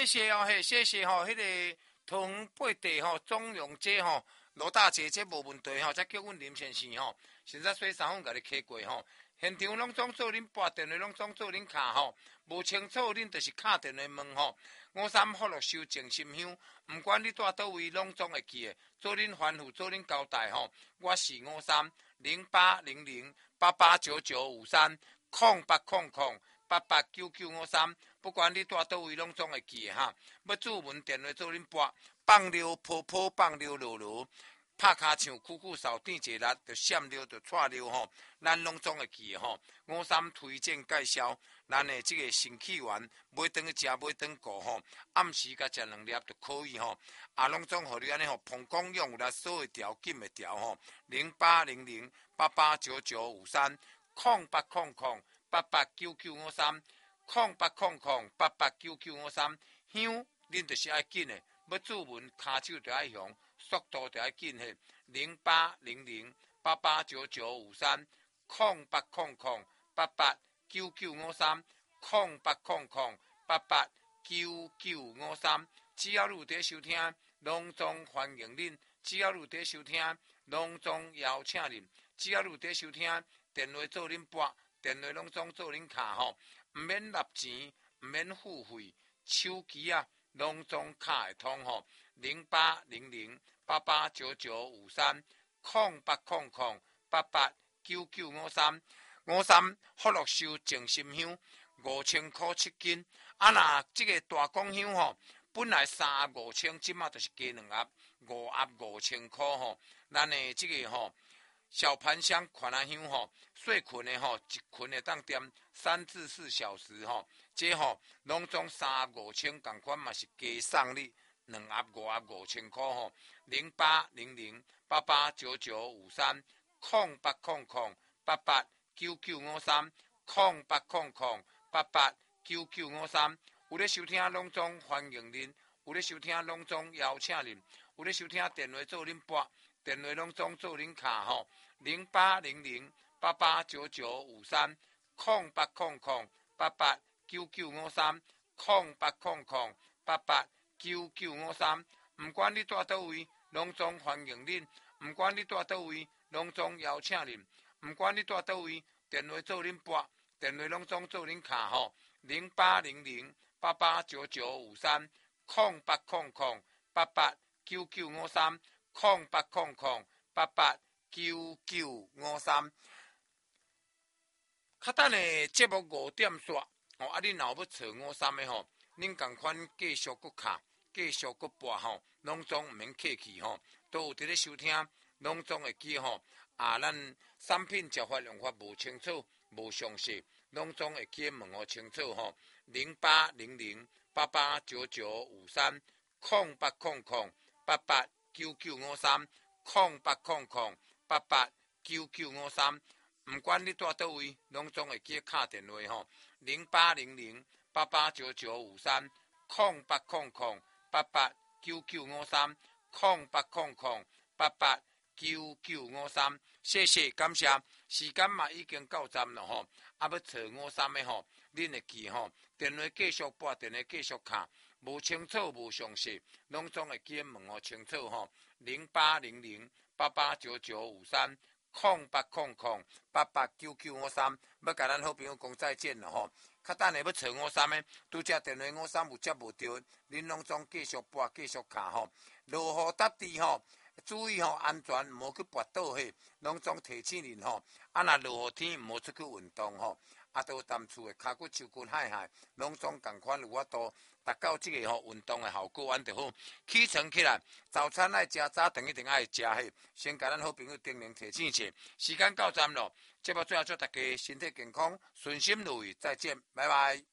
谢谢哦，嘿，谢谢吼，迄个桃园八地吼中庸街吼罗大姐这无问题吼，再叫阮林先生吼，现在洗衫粉甲你开过吼，现场拢总做恁拨电话，拢总做恁卡吼，无清楚恁就是敲电话问吼。53福乐修静心香，毋管你住倒位，拢总会记的，做恁吩咐，做恁交代吼。我是53008899530800889953，不管你住倒位，拢总会记的哈。要注文电话做恁拨，放溜泡泡，放溜落落。拍卡唱，久久扫点一力，就闪溜，就错溜吼，咱拢总会记吼。53推荐介绍，咱的这个神气丸，买顿去食，买顿顾吼，暗时甲食2粒就可以吼。拢总互你安尼吼，膀胱用力锁会调，紧会调吼。0800889953，0800889953，香恁就是爱紧的，要注文骹手就爱响。速度就要紧嘿，0800889953，0800889953，只要你有在收听，拢总欢迎恁；只要你有在收听，拢总邀请恁；只要你有在收听，电话做恁拨，电话拢总做恁卡吼，唔免纳钱，唔免付费，手机啊拢总卡会通吼，0800889953，0800889953，53福乐修静心香，5000块7斤。若这个大公香吼，本来35000，即马就是加2盒，5盒5000块吼。咱的这个吼小盘香款啊香吼，细捆的吼，一捆会当点3至4小时吼，这吼拢总35000共款嘛是加送你。2盒5盒5000块吼，0800889953，0800889953，有咧收听拢总欢迎恁，有咧收听拢总邀请恁，有咧收听电话做恁拨，电话拢总做恁卡吼，0800889953，0800889953，毋管你住倒位，拢总欢迎恁；毋管你住倒位，拢总邀请恁；毋管你住倒位，电话做恁拨，电话拢总做恁卡吼，0800889953，0800889953。较等的节目5点煞吼，恁若要找53的吼，恁共款继续搁卡，继续搁拨吼，拢总毋免客气吼，都有伫咧收听，拢总会记吼。咱产品交发用法无清楚、无详细，拢总会记问互清楚吼。0800889953，0800889953，毋管你住倒位，拢总会记敲电话吼，0800889953，0800889953，谢谢感谢，时间嘛已经到站了吼，要找53的吼，恁会记吼，电话继续拨，电话继续敲，无清楚无详细，拢总会记问互清楚吼，0800889953，0800889953，要甲咱好朋友讲再见了吼。较等下要找53的，拄则电话53有接无到，恁拢总继续拨继续敲吼，落雨搭地吼。注意吼，安全，唔好去跋倒去，拢总提醒恁吼。若落雨天，唔好出去运动吼。到淡厝的骹骨、手骨海海，拢总共款有法度达到这个运动的效果，安就好。起床起来，早餐爱食，早顿一定爱食迄。先甲咱好朋友叮咛提醒者，时间到站咯。节目最后祝大家身体健康，顺心如意，再见，拜拜。